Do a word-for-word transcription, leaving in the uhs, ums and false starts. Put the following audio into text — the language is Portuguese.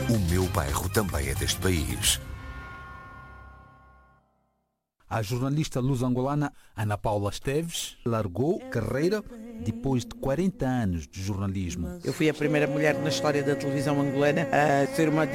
O meu bairro também é deste país. A jornalista luso-angolana Ana Paula Esteves largou carreira depois de quarenta anos de jornalismo. Eu fui a primeira mulher na história da televisão angolana a ser uma